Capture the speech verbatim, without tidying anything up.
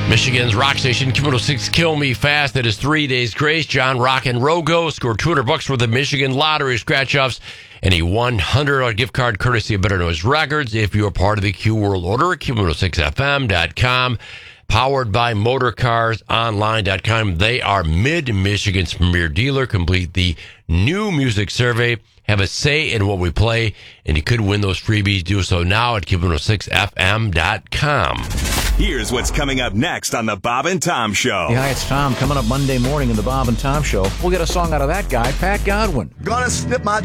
Michigan's rock station, Q one oh six, Kill Me Fast. That is Three Days Grace. John Rock and Rogo scored two hundred bucks for the Michigan Lottery scratch-offs and a one hundred dollars gift card courtesy of Better Noise Records. If you're part of the Q World Order, Q one oh six F M dot com, powered by motorcars online dot com. They are Mid-Michigan's premier dealer. Complete the new music survey. Have a say in what we play, and you could win those freebies. Do so now at Q one oh six F M dot com. Here's what's coming up next on the Bob and Tom Show. Hey, hi, it's Tom. Coming up Monday morning in the Bob and Tom Show, we'll get a song out of that guy, Pat Godwin. Gonna snip my